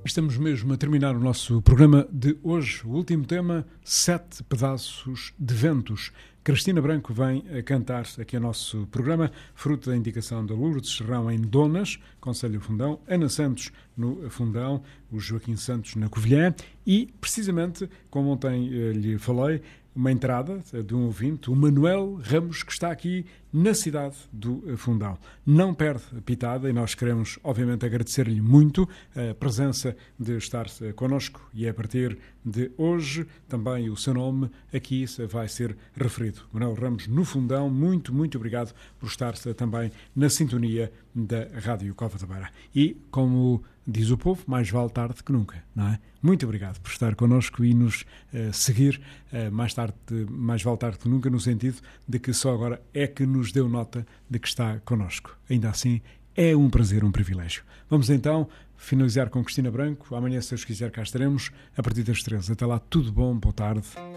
Estamos mesmo a terminar o nosso programa de hoje. O último tema, 7 pedaços de ventos. Cristina Branco vem a cantar aqui o nosso programa, fruto da indicação da Lourdes Serrão em Donas, Conselho Fundão, Ana Santos no Fundão, o Joaquim Santos na Covilhã e, precisamente, como ontem lhe falei, uma entrada de um ouvinte, o Manuel Ramos, que está aqui na cidade do Fundão. Não perde a pitada e nós queremos, obviamente, agradecer-lhe muito a presença de estar connosco e a partir de hoje também o seu nome aqui vai ser referido. Manuel Ramos no Fundão, muito obrigado por estar também na sintonia da Rádio Cova da Beira. E, como diz o povo, mais vale tarde que nunca, não é? Muito obrigado por estar connosco e nos seguir mais vale tarde que nunca, no sentido de que só agora é que nos deu nota de que está connosco. Ainda assim, é um prazer, um privilégio. Vamos então finalizar com Cristina Branco. Amanhã, se Deus quiser, cá estaremos a partir das 13. Até lá, tudo bom, boa tarde.